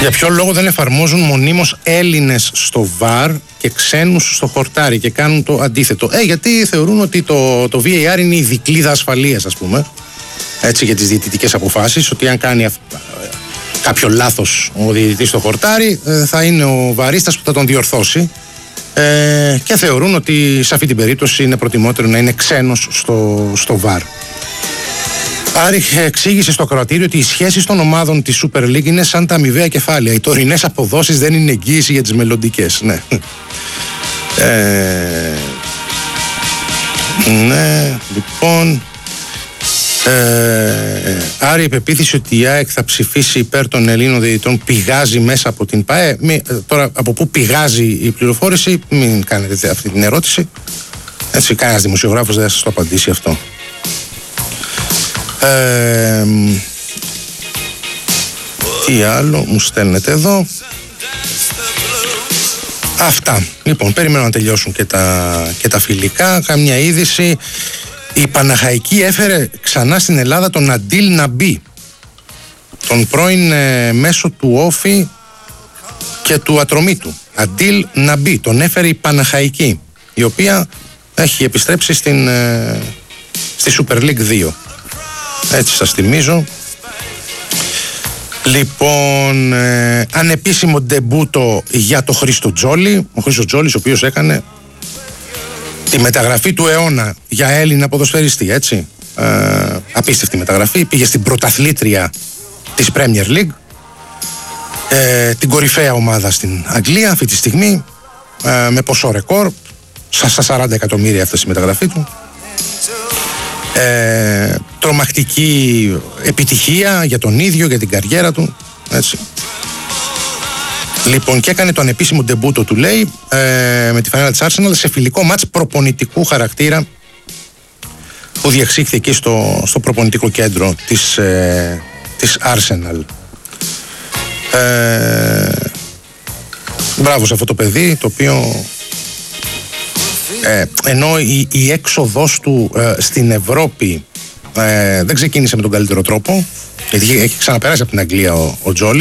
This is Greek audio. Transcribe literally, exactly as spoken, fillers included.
Για ποιο λόγο δεν εφαρμόζουν μονίμως Έλληνες στο βαρ και ξένους στο χορτάρι και κάνουν το αντίθετο? Ε, γιατί θεωρούν ότι το, το βι έι αρ είναι η δικλίδα ασφαλείας, ας πούμε, έτσι, για τις διαιτητικές αποφάσεις, ότι αν κάνει αυ... κάποιο λάθος ο διαιτητής στο χορτάρι, θα είναι ο βαρίστας που θα τον διορθώσει, ε, και θεωρούν ότι σε αυτή την περίπτωση είναι προτιμότερο να είναι ξένος στο, στο βαρ. Άρη εξήγησε στο ακροατήριο ότι οι σχέσεις των ομάδων της Super League είναι σαν τα αμοιβαία κεφάλαια. Οι τωρινές αποδόσεις δεν είναι εγγύηση για τις μελλοντικές. Ναι. Ε, ναι, λοιπόν. Ε, Άρη, η πεποίθηση ότι η ΑΕΚ θα ψηφίσει υπέρ των Ελλήνων διαιτητών πηγάζει μέσα από την ΠΑΕ. Μη, τώρα, από πού πηγάζει η πληροφόρηση, μην κάνετε αυτή την ερώτηση. Έτσι, κανένας δημοσιογράφος δεν θα σας το απαντήσει αυτό. Ε, τι άλλο μου στέλνετε εδώ? Αυτά. Λοιπόν, περιμένω να τελειώσουν και τα, και τα φιλικά. Καμιά είδηση. Η Παναχαϊκή έφερε ξανά στην Ελλάδα τον Αντίλ Ναμπί, τον πρώην ε, μέσο του Όφη και του Ατρωμίτου. Αντίλ Ναμπί, τον έφερε η Παναχαϊκή, η οποία έχει επιστρέψει στην, ε, στη Super League δύο. Έτσι σας θυμίζω. Λοιπόν, ε, ανεπίσημο ντεμπούτο για το Χρήστο Τζόλι. Ο Χρήστος Τζόλις, ο οποίος έκανε τη μεταγραφή του αιώνα για Έλληνα ποδοσφαιριστή, έτσι. Ε, απίστευτη μεταγραφή. Πήγε στην πρωταθλήτρια της Premier League, ε, την κορυφαία ομάδα στην Αγγλία αυτή τη στιγμή, ε, με ποσό ρεκόρ, στα σαράντα εκατομμύρια έφτασε η μεταγραφή του. Ε, τρομακτική επιτυχία για τον ίδιο, για την καριέρα του, έτσι. Λοιπόν, και έκανε το ανεπίσημο ντεμπούτο του, λέει, ε, με τη φανέλα της Arsenal σε φιλικό μάτς προπονητικού χαρακτήρα που διεξήχθη εκεί στο, στο προπονητικό κέντρο της, ε, της Arsenal. Ε, μπράβο σε αυτό το παιδί, το οποίο ε, ενώ η, η έξοδος του ε, στην Ευρώπη ε, δεν ξεκίνησε με τον καλύτερο τρόπο, γιατί έχει ξαναπεράσει από την Αγγλία ο, ο Τζόλι.